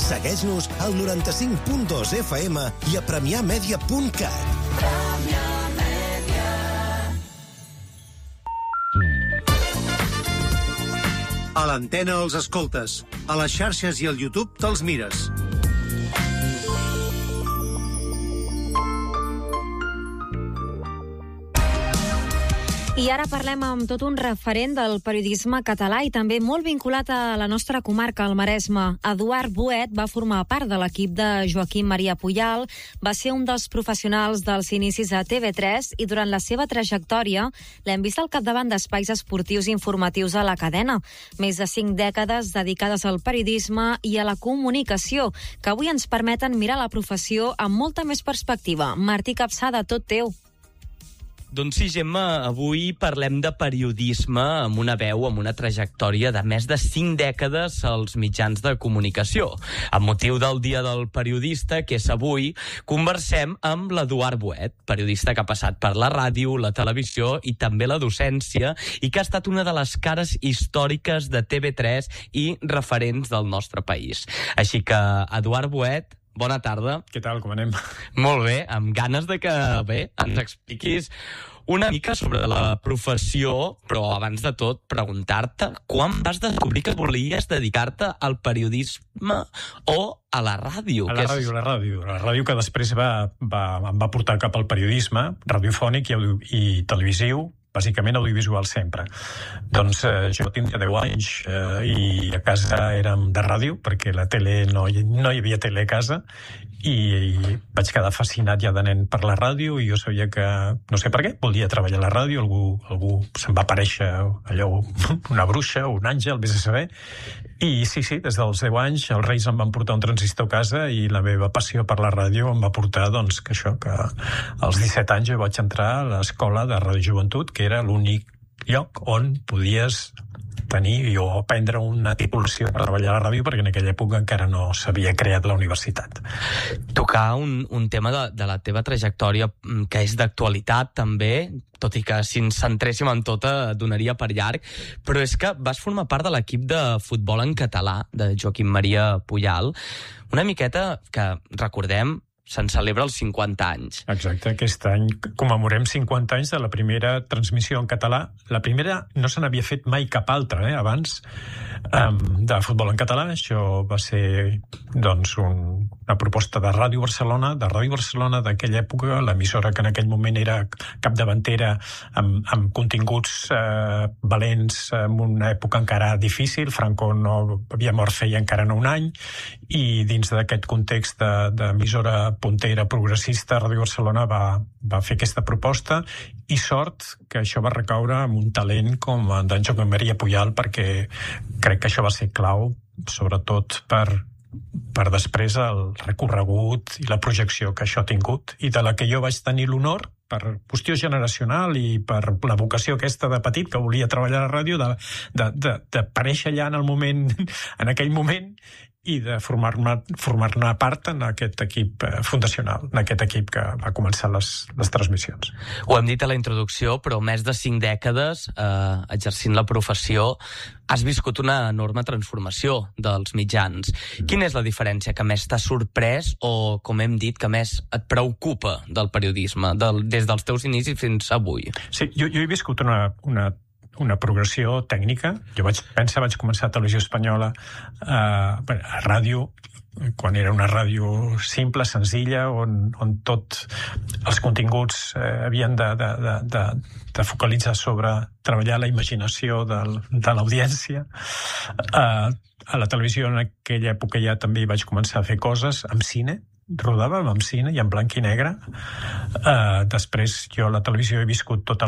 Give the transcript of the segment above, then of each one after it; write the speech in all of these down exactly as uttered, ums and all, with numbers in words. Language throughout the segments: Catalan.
Segueix-nos al noranta-cinc punt dos F M i a premiamedia punt cat. A l'antena els escoltes, a les xarxes i al YouTube te'ls mires. I ara parlem amb tot un referent del periodisme català i també molt vinculat a la nostra comarca, el Maresme. Eduard Boet va formar part de l'equip de Joaquim Maria Pujal, va ser un dels professionals dels inicis a T V tres i durant la seva trajectòria l'hem vist al capdavant d'espais esportius i informatius a la cadena. Més de cinc dècades dedicades al periodisme i a la comunicació, que avui ens permeten mirar la professió amb molta més perspectiva. Martí Capçada, tot teu. Doncs sí, Gemma, avui parlem de periodisme amb una veu, amb una trajectòria de més de cinc dècades als mitjans de comunicació. Amb motiu del Dia del Periodista, que és avui, conversem amb l'Eduard Boet, periodista que ha passat per la ràdio, la televisió i també la docència i que ha estat una de les cares històriques de T V tres i referents del nostre país. Així que, Eduard Boet, bona tarda. Què tal, com anem? Molt bé, amb ganes de que, bé, ens expliquis una mica sobre la professió, però abans de tot preguntar-te quan vas descobrir que volies dedicar-te al periodisme o a la ràdio? A la ràdio, a la ràdio. La ràdio que després va, va, em va portar cap al periodisme radiofònic i, audio, i televisiu, bàsicament audiovisual sempre. Doncs eh, jo tenia deu anys eh, i a casa érem de ràdio, perquè la tele no, no hi havia tele a casa, i, i vaig quedar fascinat ja de nen per la ràdio, i jo sabia que, no sé per què, volia treballar a la ràdio, algú, algú se'm va aparèixer allò, una bruixa, un àngel, vés a saber, i sí, sí, des dels deu anys els Reis em van portar un transistor a casa i la meva passió per la ràdio em va portar, doncs, que això, que als disset anys jo vaig entrar a l'escola de Ràdio Joventut, que era l'únic lloc on podies tenir o aprendre una titulació per treballar a la ràdio, perquè en aquella època encara no s'havia creat la universitat. Tocar un, un tema de, de la teva trajectòria que és d'actualitat també, tot i que si ens centréssim en tota donaria per llarg, però és que vas formar part de l'equip de futbol en català de Joaquim Maria Pujal, una miqueta que, recordem, se'n celebra els cinquanta anys. Exacte, aquest any commemorem cinquanta anys de la primera transmissió en català. La primera no se n'havia fet mai cap altra, eh, abans, um, de futbol en català. Això va ser, doncs, un, una proposta de Ràdio Barcelona, de Ràdio Barcelona d'aquella època, l'emissora que en aquell moment era capdavantera amb, amb continguts eh, valents en una època encara difícil. Franco no havia mort feia encara no un any, i dins d'aquest context d'emissora de, puntera progressista, Ràdio Barcelona va, va fer aquesta proposta, i sort que això va recaure amb un talent com d'en Joaquim Maria Pujal, perquè crec que això va ser clau, sobretot per, per després el recorregut i la projecció que això ha tingut, i de la que jo vaig tenir l'honor, per qüestió generacional i per la vocació aquesta de petit que volia treballar a la ràdio, de, de, de, de aparèixer allà en el moment, en aquell moment, i de formar-ne formar-ne part en aquest equip eh, fundacional, en aquest equip que va començar les, les transmissions. Ho hem dit a la introducció, però més de cinc dècades eh, exercint la professió, has viscut una enorme transformació dels mitjans. Quina és la diferència que més t'ha sorprès o, com hem dit, que més et preocupa del periodisme, del, des dels teus inicis fins avui? Sí, jo, jo he viscut una, una una progressió tècnica. Jo vaig pensar, vaig començar a Televisió Espanyola eh, a ràdio, quan era una ràdio simple, senzilla, on, on tots els continguts eh, havien de, de, de, de, de focalitzar sobre treballar la imaginació del, de l'audiència. Eh, a la televisió en aquella època ja també vaig començar a fer coses amb cine, rodàvem amb cine i en blanc i negre. Uh, després jo a la televisió he viscut tota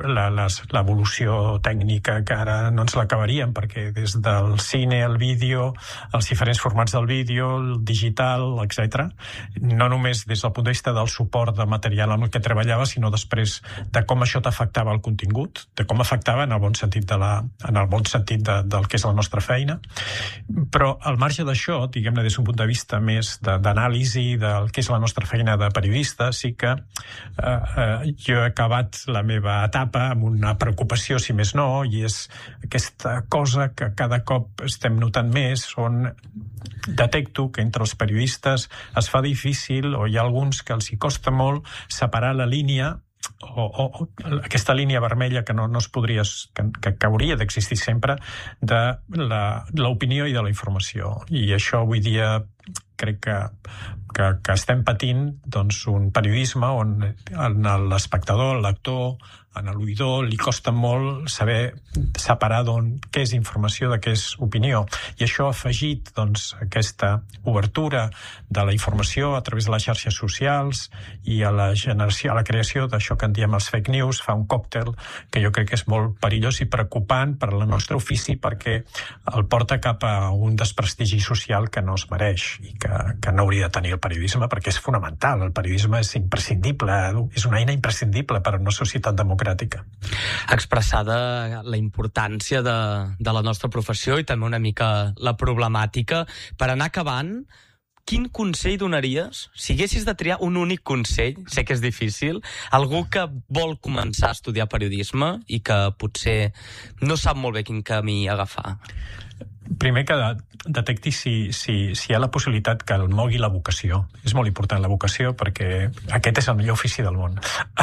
l'evolució tècnica que ara no ens l'acabaríem, perquè des del cine, el vídeo, els diferents formats del vídeo, el digital, etcètera, no només des del punt de vista del suport de material amb el que treballava, sinó després de com això t'afectava el contingut, de com afectava en el bon sentit, de la, en el bon sentit de, del que és la nostra feina. Però al marge d'això, diguem-ne des d'un punt de vista més d'anàlisi del que és la nostra feina de periodista, sí que eh, eh, jo he acabat la meva etapa amb una preocupació, si més no, i és aquesta cosa que cada cop estem notant més, on detecto que entre els periodistes es fa difícil, o hi ha alguns que els hi costa molt separar la línia O, o, o aquesta línia vermella que no, no es podria, que, que, que hauria d'existir sempre, de l'opinió i de la informació. I això avui dia crec que, que, que estem patint doncs, un periodisme on l'espectador, el lector, en l'oïdor li costa molt saber separar d'on què és informació de què és opinió. I això ha afegit doncs, aquesta obertura de la informació a través de les xarxes socials i a la generació, a la creació d'això que en diem els fake news, fa un còctel que jo crec que és molt perillós i preocupant per al nostre ofici perquè el porta cap a un desprestigi social que no es mereix i que, que no hauria de tenir el periodisme perquè és fonamental. El periodisme és imprescindible, és una eina imprescindible per a una societat democràtica. Expressada la importància de, de la nostra professió i també una mica la problemàtica. Per anar acabant, quin consell donaries, si haguessis de triar un únic consell, sé que és difícil, algú que vol començar a estudiar periodisme i que potser no sap molt bé quin camí agafar? Primer que detecti si, si, si hi ha la possibilitat que el mogui la vocació. És molt important la vocació perquè aquest és el millor ofici del món.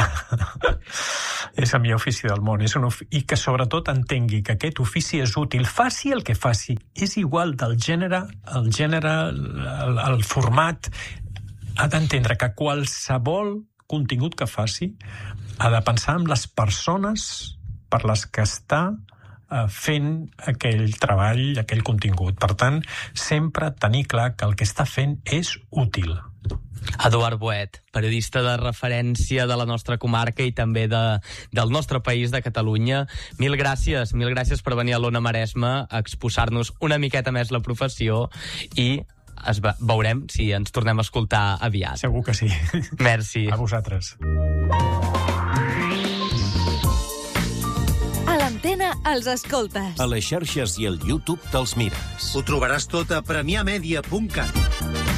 És el millor ofici del món. És un ofici, i que sobretot entengui que aquest ofici és útil. Faci el que faci. És igual del gènere, el gènere, el, el format. Ha d'entendre que qualsevol contingut que faci ha de pensar en les persones per les que està fent aquell treball, aquell contingut. Per tant, sempre tenir clar que el que està fent és útil. Eduard Boet, periodista de referència de la nostra comarca i també de, del nostre país, de Catalunya. Mil gràcies, mil gràcies per venir a l'Ona Maresme a exposar-nos una miqueta més la professió i es ve veurem si ens tornem a escoltar aviat. Segur que sí. Merci. A vosaltres. A l'Antena els escoltes. A les xarxes i al YouTube te'ls mires. Ho trobaràs tot a premià media punt cat.